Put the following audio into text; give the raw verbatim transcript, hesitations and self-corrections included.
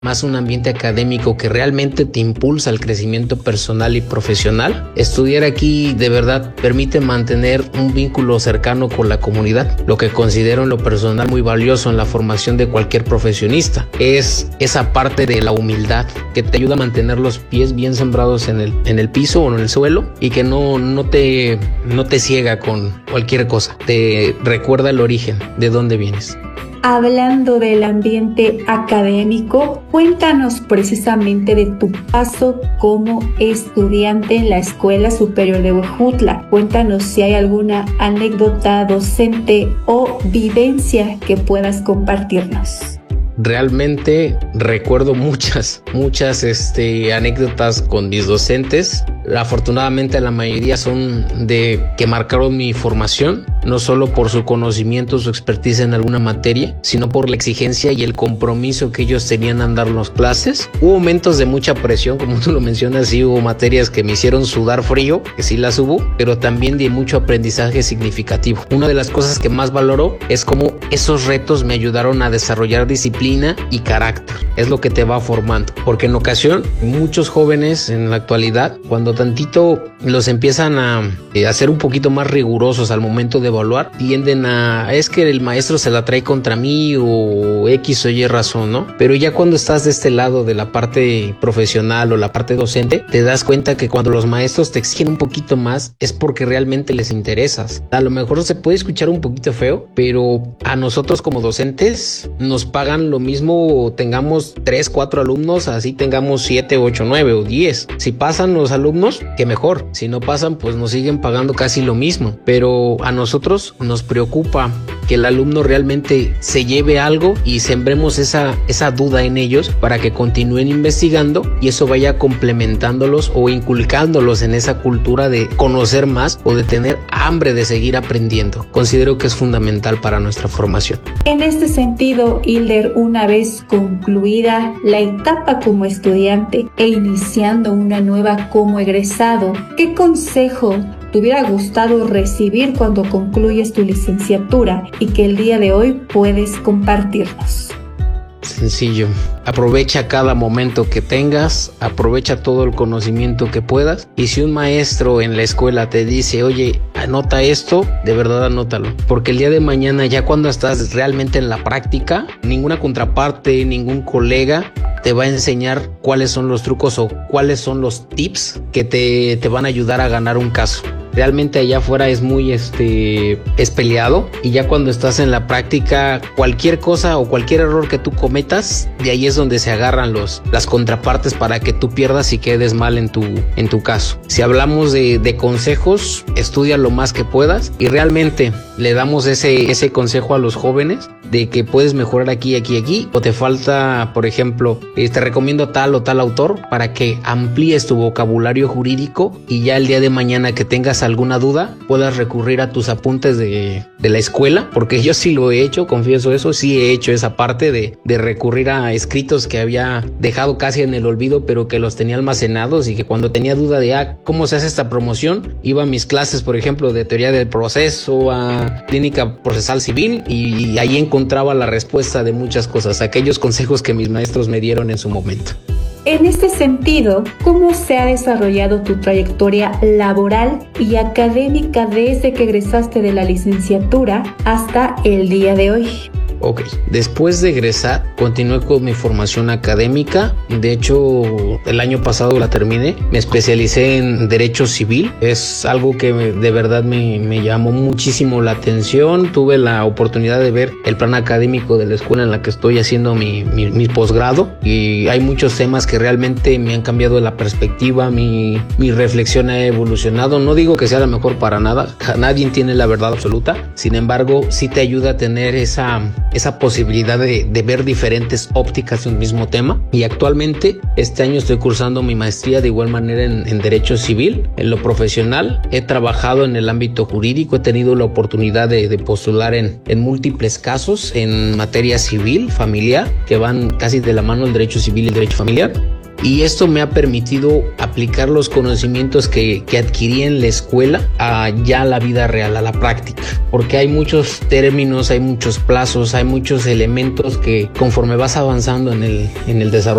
más un ambiente académico que realmente te impulsa al crecimiento personal y profesional, estudiar aquí de verdad permite mantener un vínculo cercano con la comunidad, lo que considero en lo personal muy valioso en la formación de cualquier profesionista. Es esa parte de la humildad que te ayuda a mantener los pies bien sembrados en el, en el piso o en el suelo y que no, no, te, no te ciega con cualquier cosa. Te recuerda el origen, de dónde vienes. Hablando del ambiente académico, cuéntanos precisamente de tu paso como estudiante en la Escuela Superior de Huejutla. Cuéntanos si hay alguna anécdota docente o vivencia que puedas compartirnos. Realmente recuerdo muchas, muchas este, anécdotas con mis docentes. Afortunadamente la mayoría son de que marcaron mi formación, no solo por su conocimiento, su expertise en alguna materia, sino por la exigencia y el compromiso que ellos tenían en darnos clases. Hubo momentos de mucha presión, como tú lo mencionas, sí hubo materias que me hicieron sudar frío, que sí las hubo, pero también de mucho aprendizaje significativo. Una de las cosas que más valoro es cómo esos retos me ayudaron a desarrollar disciplina y carácter. Es lo que te va formando, porque en ocasión muchos jóvenes en la actualidad, cuando tantito los empiezan a eh, hacer un poquito más rigurosos al momento de evaluar, tienden a, es que el maestro se la trae contra mí o X o Y razón, ¿no? Pero ya cuando estás de este lado de la parte profesional o la parte docente, te das cuenta que cuando los maestros te exigen un poquito más es porque realmente les interesas. A lo mejor se puede escuchar un poquito feo, pero a nosotros como docentes nos pagan lo mismo, tengamos tres, cuatro alumnos, así tengamos siete, ocho, nueve o diez. Si pasan los alumnos, que mejor. Si no pasan, pues nos siguen pagando casi lo mismo. Pero a nosotros nos preocupa que el alumno realmente se lleve algo y sembremos esa, esa duda en ellos para que continúen investigando y eso vaya complementándolos o inculcándolos en esa cultura de conocer más o de tener hambre de seguir aprendiendo. Considero que es fundamental para nuestra formación. En este sentido, Hilder, una vez concluida la etapa como estudiante e iniciando una nueva como egresado, ¿qué consejo te hubiera gustado recibir cuando concluyes tu licenciatura y que el día de hoy puedes compartirnos? Sencillo, aprovecha cada momento que tengas, aprovecha todo el conocimiento que puedas y si un maestro en la escuela te dice, oye, anota esto, de verdad anótalo, porque el día de mañana ya cuando estás realmente en la práctica, ninguna contraparte, ningún colega te va a enseñar cuáles son los trucos o cuáles son los tips que te, te van a ayudar a ganar un caso. Realmente allá afuera es muy este es peleado y ya cuando estás en la práctica cualquier cosa o cualquier error que tú cometas, de ahí es donde se agarran los las contrapartes para que tú pierdas y quedes mal en tu en tu caso. Si hablamos de, de consejos, estudia lo más que puedas y realmente le damos ese ese consejo a los jóvenes de que puedes mejorar aquí, aquí, aquí o te falta, por ejemplo, eh, te recomiendo tal o tal autor para que amplíes tu vocabulario jurídico y ya el día de mañana que tengas alguna duda puedas recurrir a tus apuntes de, de la escuela, porque yo sí lo he hecho, confieso eso, sí he hecho esa parte de, de recurrir a escritos que había dejado casi en el olvido pero que los tenía almacenados y que cuando tenía duda de ah, cómo se hace esta promoción, iba a mis clases por ejemplo de teoría del proceso, a clínica procesal civil y, y ahí encontraba la respuesta de muchas cosas, aquellos consejos que mis maestros me dieron en su momento. En este sentido, ¿cómo se ha desarrollado tu trayectoria laboral y académica desde que egresaste de la licenciatura hasta el día de hoy? Ok, después de egresar, continué con mi formación académica. De hecho, el año pasado la terminé. Me especialicé en Derecho Civil. Es algo que me, de verdad me, me llamó muchísimo la atención. Tuve la oportunidad de ver el plan académico de la escuela en la que estoy haciendo mi, mi, mi posgrado. Y hay muchos temas que realmente me han cambiado la perspectiva. Mi, mi reflexión ha evolucionado. No digo que sea la mejor para nada. Nadie tiene la verdad absoluta. Sin embargo, sí te ayuda a tener esa... esa posibilidad de, de ver diferentes ópticas de un mismo tema y actualmente este año estoy cursando mi maestría de igual manera en, en Derecho Civil. En lo profesional he trabajado en el ámbito jurídico, he tenido la oportunidad de, de postular en, en múltiples casos en materia civil, familiar, que van casi de la mano el Derecho Civil y el Derecho Familiar. y esto me ha permitido aplicar los conocimientos que, que adquirí en la escuela a ya la vida real, a la práctica, porque hay muchos términos, hay muchos plazos, hay muchos elementos que conforme vas avanzando en el, en el desarrollo